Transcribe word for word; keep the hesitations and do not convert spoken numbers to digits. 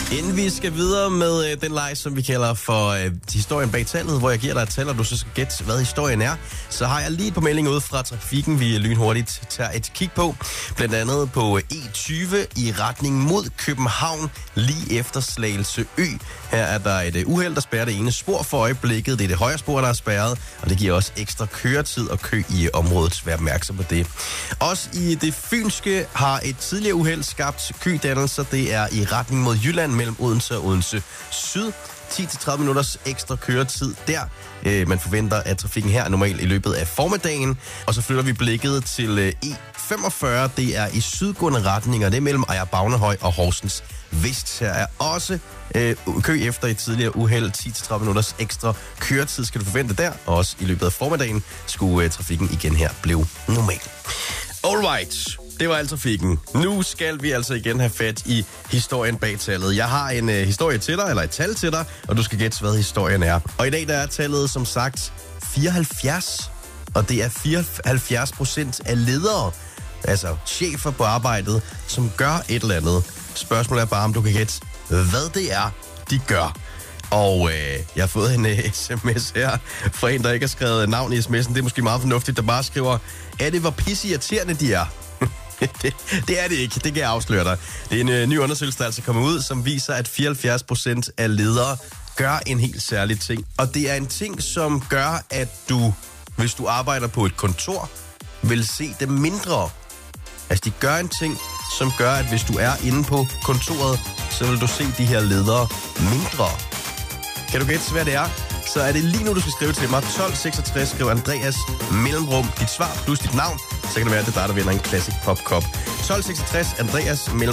Inden vi skal videre med øh, den leg, som vi kalder for øh, historien bag tallet, hvor jeg giver dig et tal, og du så skal gætte, hvad historien er, så har jeg lige et par meldinger ud fra trafikken, vi lynhurtigt tager et kig på. Blandt andet på E tyve i retning mod København, lige efter Slagelse Ø. Her er der et øh, uheld, der spærrer det ene spor for øjeblikket. Det er det højre spor, der er spærret, og det giver også ekstra køretid og kø i området. Vær opmærksom på det. Også i det fynske har et tidligere uheld skabt kødannelser. Det er i retning mod Jylland mellem Odense og Odense Syd. ti til tredive minutters ekstra køretid der. Øh, man forventer, at trafikken her er normalt i løbet af formiddagen. Og så flytter vi blikket til øh, E femogfyrre. Det er i sydgående retninger. Det er mellem Ejer-Bagnehøj og Horsens Vest. Her er også øh, kø efter et tidligere uheld. ti til tredive minutters ekstra køretid skal du forvente der. Og også i løbet af formiddagen skulle øh, trafikken igen her blive normal. Alright. Det var altså trafikken. Nu skal vi altså igen have fat i historien bag tallet. Jeg har en øh, historie til dig, eller et tal til dig, og du skal gætte, hvad historien er. Og i dag der er tallet som sagt fireoghalvfjerds, og det er fireoghalvfjerds procent af ledere, altså chefer på arbejdet, som gør et eller andet. Spørgsmålet er bare, om du kan gætte, hvad det er, de gør. Og øh, jeg har fået en øh, sms her fra en, der ikke har skrevet navn i sms'en. Det er måske meget fornuftigt, der bare skriver, er det, hvor pisseirriterende de er? det, det er det ikke, det kan jeg afsløre dig. Det er en øh, ny undersøgelse, der altså kommer ud, som viser, at fireoghalvfjerds procent af ledere gør en helt særlig ting. Og det er en ting, som gør, at du, hvis du arbejder på et kontor, vil se det mindre. Altså, de gør en ting, som gør, at hvis du er inde på kontoret, så vil du se de her ledere mindre. Kan du gætte, hvad det er? Så er det lige nu, du skal skrive til mig. tolv seksogtres, skriv Andreas mellemrum dit svar plus dit navn. Så kan det være, at det er dig, der vinder en Classic Pop Cup. tolv seksogtres, Andreas mellemrum.